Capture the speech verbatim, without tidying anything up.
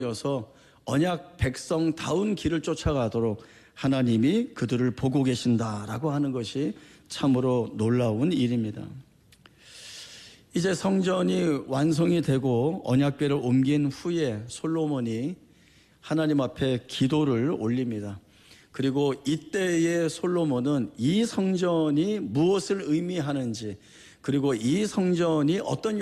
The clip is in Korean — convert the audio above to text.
여서 언약 백성다운 길을 쫓아가도록 하나님이 그들을 보고 계신다라고 하는 것이 참으로 놀라운 일입니다. 이제 성전이 완성이 되고 언약궤를 옮긴 후에 솔로몬이 하나님 앞에 기도를 올립니다. 그리고 이때의 솔로몬은 이 성전이 무엇을 의미하는지, 그리고 이 성전이 어떤